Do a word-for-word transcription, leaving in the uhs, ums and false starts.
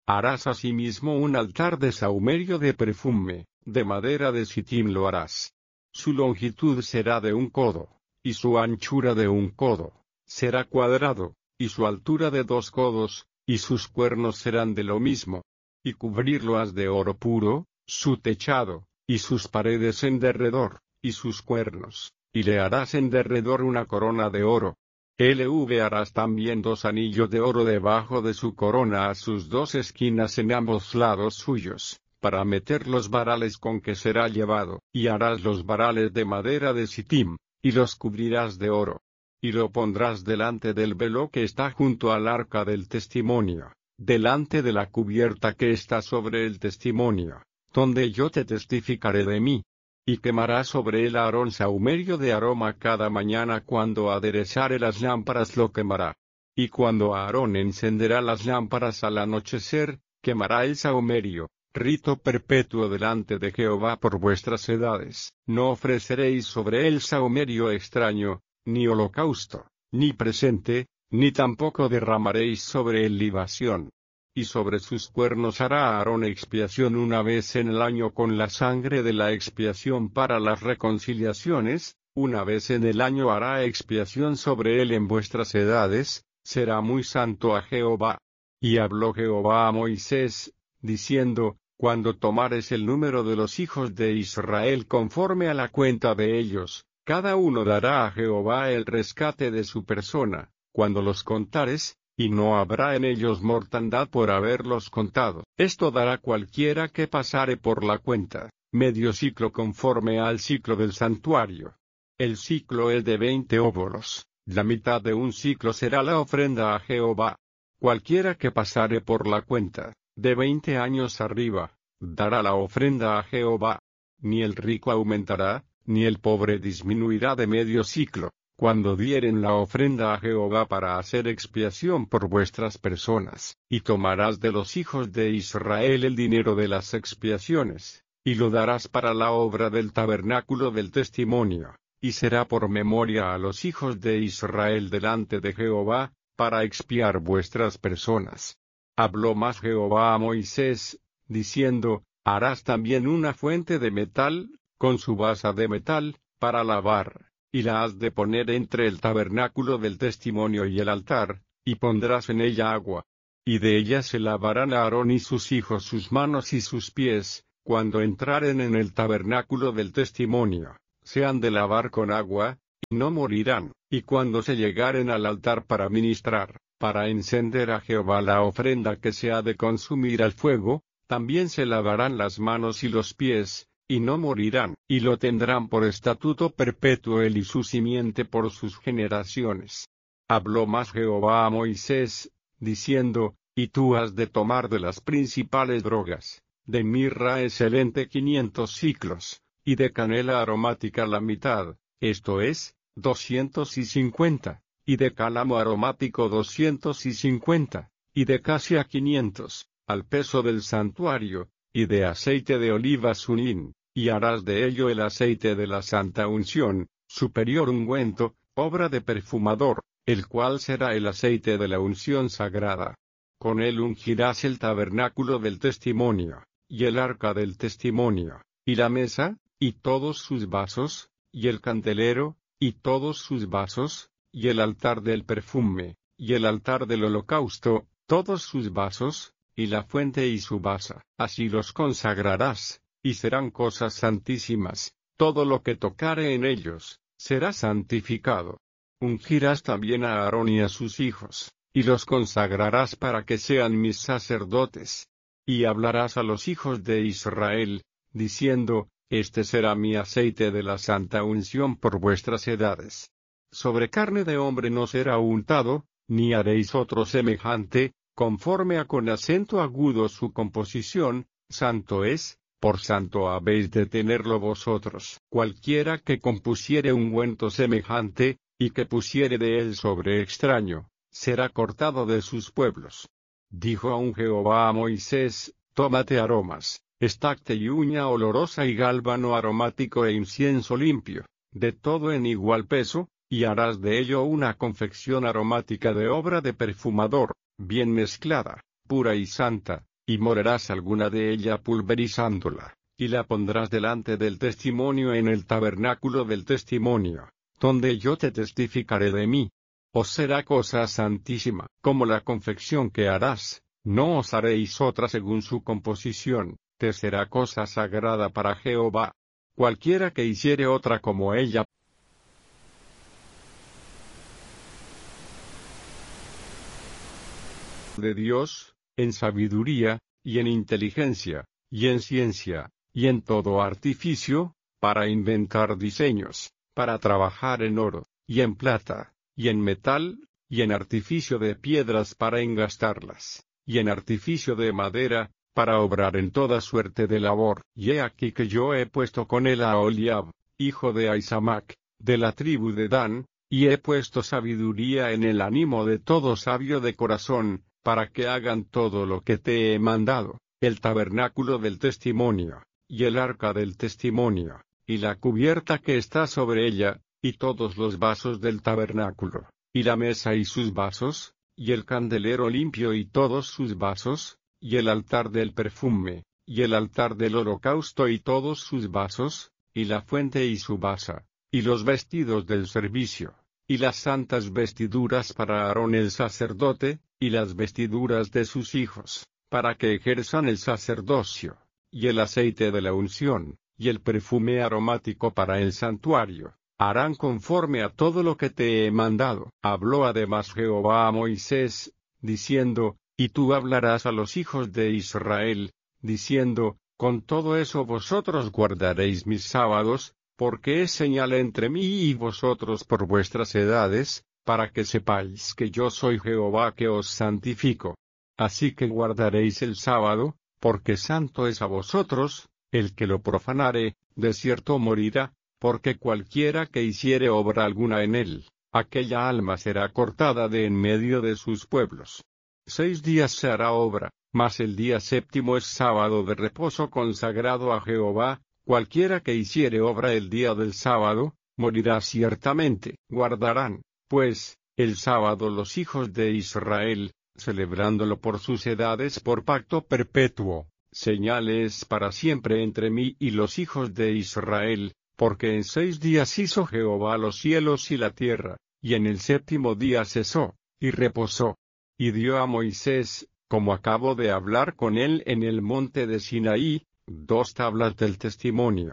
Harás asimismo un altar de sahumerio de perfume, de madera de sitim lo harás. Su longitud será de un codo, y su anchura de un codo. Será cuadrado, y su altura de dos codos, y sus cuernos serán de lo mismo. Y cubrirlo has de oro puro, su techado, y sus paredes en derredor, y sus cuernos, y le harás en derredor una corona de oro. Lv harás también dos anillos de oro debajo de su corona a sus dos esquinas en ambos lados suyos, para meter los varales con que será llevado, y harás los varales de madera de sitim, y los cubrirás de oro. Y lo pondrás delante del velo que está junto al arca del testimonio, delante de la cubierta que está sobre el testimonio, donde yo te testificaré de mí. Y quemará sobre él Aarón sahumerio de aroma cada mañana cuando aderezare las lámparas lo quemará. Y cuando Aarón encenderá las lámparas al anochecer, quemará el sahumerio, rito perpetuo delante de Jehová por vuestras edades. No ofreceréis sobre él sahumerio extraño, ni holocausto, ni presente, ni tampoco derramaréis sobre él libación. Y sobre sus cuernos hará Aarón expiación una vez en el año con la sangre de la expiación para las reconciliaciones, una vez en el año hará expiación sobre él en vuestras edades, será muy santo a Jehová. Y habló Jehová a Moisés, diciendo, cuando tomares el número de los hijos de Israel conforme a la cuenta de ellos, cada uno dará a Jehová el rescate de su persona, cuando los contares, y no habrá en ellos mortandad por haberlos contado. Esto dará cualquiera que pasare por la cuenta, medio ciclo conforme al ciclo del santuario. El ciclo es de veinte óbolos, la mitad de un ciclo será la ofrenda a Jehová. Cualquiera que pasare por la cuenta, de veinte años arriba, dará la ofrenda a Jehová. Ni el rico aumentará, ni el pobre disminuirá de medio ciclo, cuando dieren la ofrenda a Jehová para hacer expiación por vuestras personas, y tomarás de los hijos de Israel el dinero de las expiaciones, y lo darás para la obra del tabernáculo del testimonio, y será por memoria a los hijos de Israel delante de Jehová, para expiar vuestras personas. Habló más Jehová a Moisés, diciendo, harás también una fuente de metal, con su basa de metal, para lavar, y la has de poner entre el tabernáculo del testimonio y el altar, y pondrás en ella agua. Y de ella se lavarán Aarón y sus hijos sus manos y sus pies, cuando entraren en el tabernáculo del testimonio, se han de lavar con agua, y no morirán, y cuando se llegaren al altar para ministrar, para encender a Jehová la ofrenda que se ha de consumir al fuego, también se lavarán las manos y los pies, y no morirán, y lo tendrán por estatuto perpetuo él y su simiente por sus generaciones. Habló más Jehová a Moisés, diciendo, y tú has de tomar de las principales drogas, de mirra excelente quinientos siclos, y de canela aromática la mitad, esto es, doscientos y cincuenta, y de cálamo aromático doscientos y cincuenta, y de casia quinientos, al peso del santuario, y de aceite de olivas un hin, y harás de ello el aceite de la santa unción, superior ungüento, obra de perfumador, el cual será el aceite de la unción sagrada. Con él ungirás el tabernáculo del testimonio, y el arca del testimonio, y la mesa, y todos sus vasos, y el candelero, y todos sus vasos, y el altar del perfume, y el altar del holocausto, todos sus vasos, y la fuente y su basa. Así los consagrarás, y serán cosas santísimas, todo lo que tocare en ellos, será santificado. Ungirás también a Aarón y a sus hijos, y los consagrarás para que sean mis sacerdotes. Y hablarás a los hijos de Israel, diciendo, este será mi aceite de la santa unción por vuestras edades. Sobre carne de hombre no será untado, ni haréis otro semejante, conforme a con acento agudo su composición, santo es, por santo habéis de tenerlo vosotros. Cualquiera que compusiere ungüento semejante, y que pusiere de él sobre extraño, será cortado de sus pueblos. Dijo aún Jehová a Moisés, tómate aromas, estacte y uña olorosa y gálbano aromático e incienso limpio, de todo en igual peso, y harás de ello una confección aromática de obra de perfumador, bien mezclada, pura y santa, y molerás alguna de ella pulverizándola, y la pondrás delante del testimonio en el tabernáculo del testimonio, donde yo te testificaré de mí. Os será cosa santísima, como la confección que harás, no os haréis otra según su composición, te será cosa sagrada para Jehová. Cualquiera que hiciere otra como ella, de Dios, en sabiduría, y en inteligencia, y en ciencia, y en todo artificio, para inventar diseños, para trabajar en oro, y en plata, y en metal, y en artificio de piedras para engastarlas, y en artificio de madera, para obrar en toda suerte de labor. Y he aquí que yo he puesto con él a Oliab, hijo de Ahisamac, de la tribu de Dan, y he puesto sabiduría en el ánimo de todo sabio de corazón, para que hagan todo lo que te he mandado, el tabernáculo del testimonio, y el arca del testimonio, y la cubierta que está sobre ella, y todos los vasos del tabernáculo, y la mesa y sus vasos, y el candelero limpio y todos sus vasos, y el altar del perfume, y el altar del holocausto y todos sus vasos, y la fuente y su basa, y los vestidos del servicio, y las santas vestiduras para Aarón el sacerdote, y las vestiduras de sus hijos, para que ejerzan el sacerdocio, y el aceite de la unción, y el perfume aromático para el santuario, harán conforme a todo lo que te he mandado. Habló además Jehová a Moisés, diciendo, y tú hablarás a los hijos de Israel, diciendo, con todo eso vosotros guardaréis mis sábados, porque es señal entre mí y vosotros por vuestras edades, para que sepáis que yo soy Jehová que os santifico. Así que guardaréis el sábado, porque santo es a vosotros, el que lo profanare, de cierto morirá, porque cualquiera que hiciere obra alguna en él, aquella alma será cortada de en medio de sus pueblos. Seis días se hará obra, mas el día séptimo es sábado de reposo consagrado a Jehová. Cualquiera que hiciere obra el día del sábado, morirá ciertamente. Guardarán, pues, el sábado los hijos de Israel, celebrándolo por sus edades por pacto perpetuo, señales para siempre entre mí y los hijos de Israel, porque en seis días hizo Jehová los cielos y la tierra, y en el séptimo día cesó, y reposó. Y dio a Moisés, como acabo de hablar con él en el monte de Sinaí, dos tablas del testimonio,